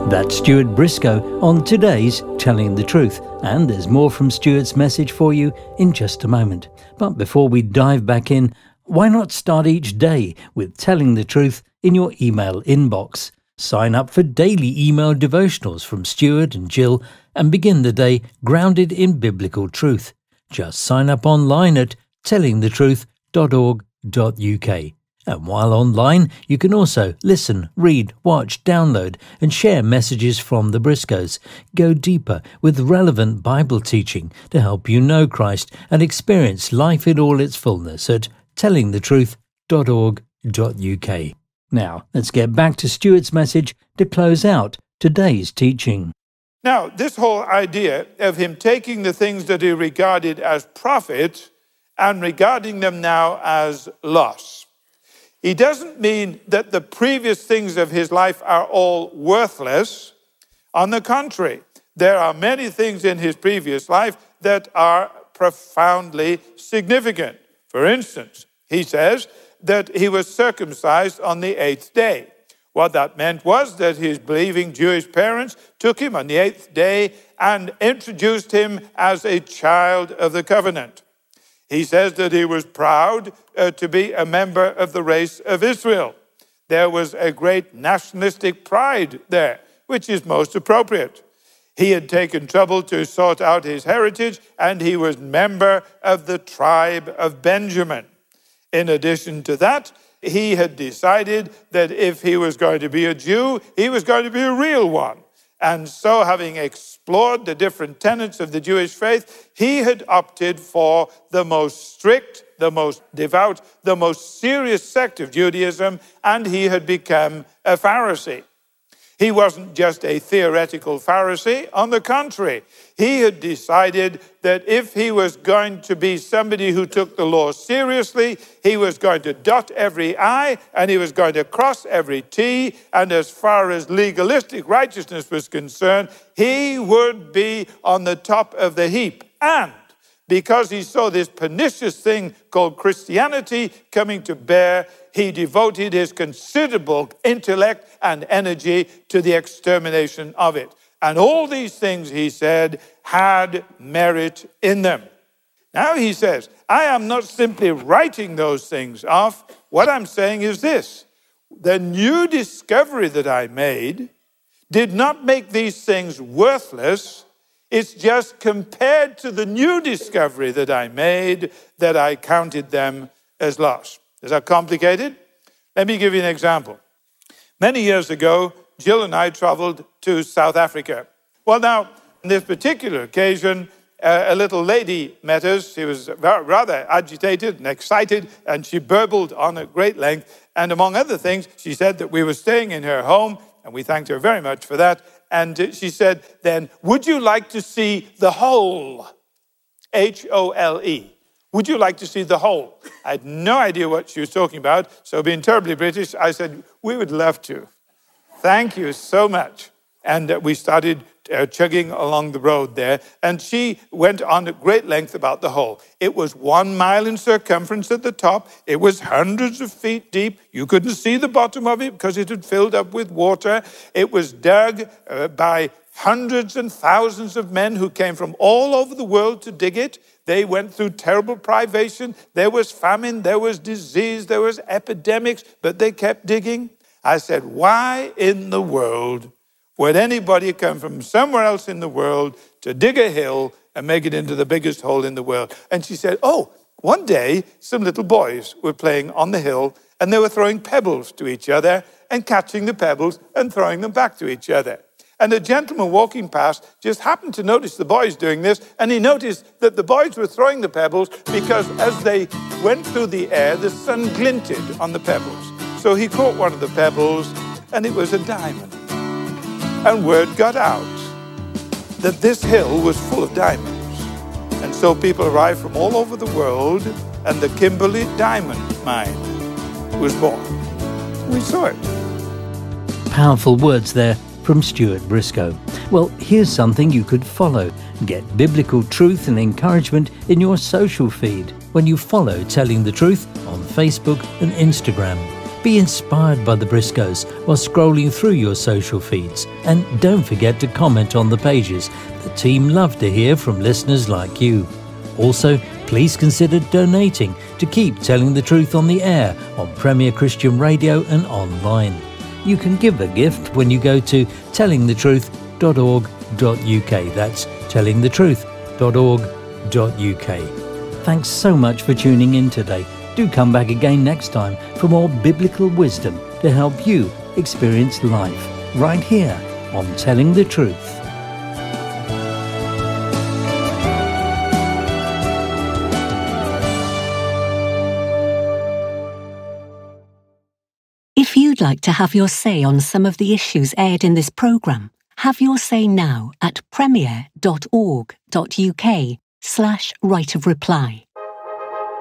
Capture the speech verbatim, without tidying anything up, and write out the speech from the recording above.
That's Stuart Briscoe on today's Telling the Truth, and there's more from Stuart's message for you in just a moment. But before we dive back in, why not start each day with Telling the Truth in your email inbox? Sign up for daily email devotionals from Stuart and Jill and begin the day grounded in biblical truth. Just sign up online at telling the truth dot org dot U K. And while online, you can also listen, read, watch, download and share messages from the Briscoes. Go deeper with relevant Bible teaching to help you know Christ and experience life in all its fullness at telling the truth dot org dot U K. Now, let's get back to Stuart's message to close out today's teaching. Now, this whole idea of him taking the things that he regarded as profit and regarding them now as loss. He doesn't mean that the previous things of his life are all worthless. On the contrary, there are many things in his previous life that are profoundly significant. For instance, he says that he was circumcised on the eighth day. What that meant was that his believing Jewish parents took him on the eighth day and introduced him as a child of the covenant. He says that he was proud uh, to be a member of the race of Israel. There was a great nationalistic pride there, which is most appropriate. He had taken trouble to sort out his heritage, and he was member of the tribe of Benjamin. In addition to that, he had decided that if he was going to be a Jew, he was going to be a real one. And so, having explored the different tenets of the Jewish faith, he had opted for the most strict, the most devout, the most serious sect of Judaism, and he had become a Pharisee. He wasn't just a theoretical Pharisee. On the contrary, he had decided that if he was going to be somebody who took the law seriously, he was going to dot every I and he was going to cross every T. And as far as legalistic righteousness was concerned, he would be on the top of the heap. And because he saw this pernicious thing called Christianity coming to bear, he devoted his considerable intellect and energy to the extermination of it. And all these things, he said, had merit in them. Now he says, I am not simply writing those things off. What I'm saying is this: the new discovery that I made did not make these things worthless. It's just compared to the new discovery that I made that I counted them as loss. Is that complicated? Let me give you an example. Many years ago, Jill and I traveled to South Africa. Well, now, on this particular occasion, uh, a little lady met us. She was rather agitated and excited, and she burbled on at great length. And among other things, she said that we were staying in her home, and we thanked her very much for that. And she said then, would you like to see the whole? H O L E. Would you like to see the whole? I had no idea what she was talking about. So being terribly British, I said, we would love to. Thank you so much. And uh, we started uh, chugging along the road there. And she went on at great length about the hole. It was one mile in circumference at the top. It was hundreds of feet deep. You couldn't see the bottom of it because it had filled up with water. It was dug uh, by hundreds and thousands of men who came from all over the world to dig it. They went through terrible privation. There was famine, there was disease, there was epidemics, but they kept digging. I said, why in the world would anybody come from somewhere else in the world to dig a hill and make it into the biggest hole in the world? And she said, oh, one day some little boys were playing on the hill and they were throwing pebbles to each other and catching the pebbles and throwing them back to each other. And a gentleman walking past just happened to notice the boys doing this, and he noticed that the boys were throwing the pebbles because as they went through the air, the sun glinted on the pebbles. So he caught one of the pebbles, and it was a diamond. And word got out that this hill was full of diamonds. And so people arrived from all over the world, and the Kimberley Diamond Mine was born. We saw it. Powerful words there from Stuart Briscoe. Well, here's something you could follow. Get biblical truth and encouragement in your social feed when you follow Telling the Truth on Facebook and Instagram. Be inspired by the Briscoes while scrolling through your social feeds. And don't forget to comment on the pages. The team love to hear from listeners like you. Also, please consider donating to keep telling the truth on the air on Premier Christian Radio and online. You can give a gift when you go to telling the truth dot org dot U K. That's telling the truth dot org dot U K. Thanks so much for tuning in today. Do come back again next time for more biblical wisdom to help you experience life right here on Telling the Truth. If you'd like to have your say on some of the issues aired in this programme, have your say now at premier dot org dot U K slash right of reply.